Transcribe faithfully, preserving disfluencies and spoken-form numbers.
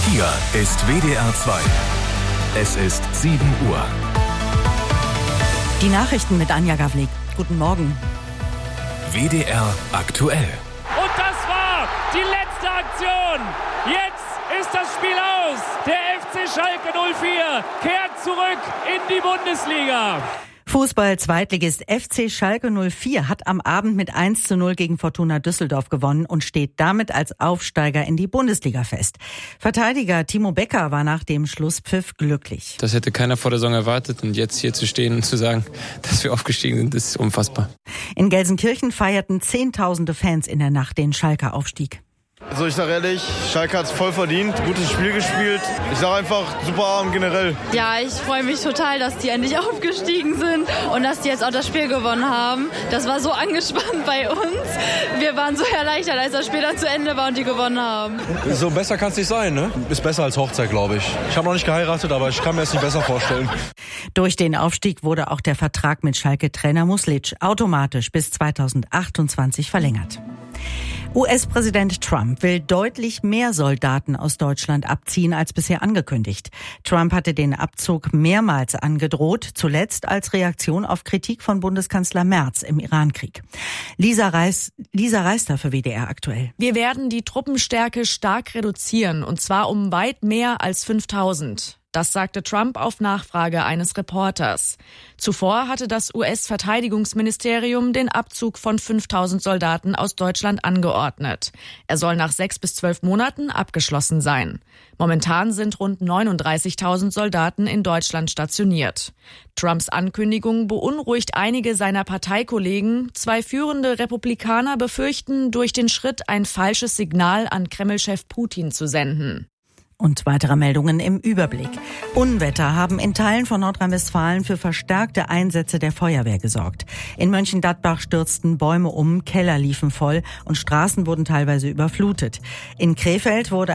Hier ist W D R zwei. Es ist sieben Uhr. Die Nachrichten mit Anja Gawlik. Guten Morgen. W D R aktuell. Und das war die letzte Aktion. Jetzt ist das Spiel aus. Der F C Schalke null vier kehrt zurück in die Bundesliga. Fußball-Zweitligist F C Schalke null vier hat am Abend mit eins zu null gegen Fortuna Düsseldorf gewonnen und steht damit als Aufsteiger in die Bundesliga fest. Verteidiger Timo Becker war nach dem Schlusspfiff glücklich. Das hätte keiner vor der Saison erwartet und jetzt hier zu stehen und zu sagen, dass wir aufgestiegen sind, ist unfassbar. In Gelsenkirchen feierten Zehntausende Fans in der Nacht den Schalker Aufstieg. Also ich sage ehrlich, Schalke hat es voll verdient, gutes Spiel gespielt. Ich sage einfach, super Abend generell. Ja, ich freue mich total, dass die endlich aufgestiegen sind und dass die jetzt auch das Spiel gewonnen haben. Das war so angespannt bei uns. Wir waren so erleichtert, als das Spiel dann zu Ende war und die gewonnen haben. So besser kann es nicht sein, ne? Ist besser als Hochzeit, glaube ich. Ich habe noch nicht geheiratet, aber ich kann mir es nicht besser vorstellen. Durch den Aufstieg wurde auch der Vertrag mit Schalke-Trainer Muslic automatisch bis zweitausendachtundzwanzig verlängert. U S-Präsident Trump will deutlich mehr Soldaten aus Deutschland abziehen als bisher angekündigt. Trump hatte den Abzug mehrmals angedroht, zuletzt als Reaktion auf Kritik von Bundeskanzler Merz im Irankrieg. Lisa Reis, Lisa Reister für W D R aktuell. Wir werden die Truppenstärke stark reduzieren, und zwar um weit mehr als fünftausend. Das sagte Trump auf Nachfrage eines Reporters. Zuvor hatte das U S-Verteidigungsministerium den Abzug von fünftausend Soldaten aus Deutschland angeordnet. Er soll nach sechs bis zwölf Monaten abgeschlossen sein. Momentan sind rund neununddreißigtausend Soldaten in Deutschland stationiert. Trumps Ankündigung beunruhigt einige seiner Parteikollegen. Zwei führende Republikaner befürchten, durch den Schritt ein falsches Signal an Kreml-Chef Putin zu senden. Und weitere Meldungen im Überblick. Unwetter haben in Teilen von Nordrhein-Westfalen für verstärkte Einsätze der Feuerwehr gesorgt. In Mönchengladbach stürzten Bäume um, Keller liefen voll und Straßen wurden teilweise überflutet. In Krefeld wurde